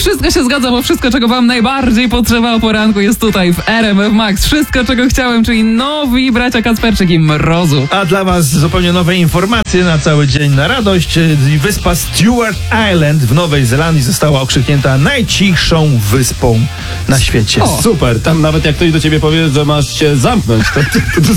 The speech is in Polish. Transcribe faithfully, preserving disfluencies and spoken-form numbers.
wszystko się zgadza, bo wszystko, czego wam najbardziej potrzeba o poranku, jest tutaj w R M F Max. Wszystko, czego chciałem, czyli nowi bracia Kacperczyk i Mrozu. A dla was zupełnie nowe informacje na cały dzień, na radość. Wyspa Stewart Island w Nowej Zelandii została okrzyknięta najcichszą wyspą na świecie. O. Super, tam nawet jak ktoś do ciebie powie, że masz się zamknąć, to, to, to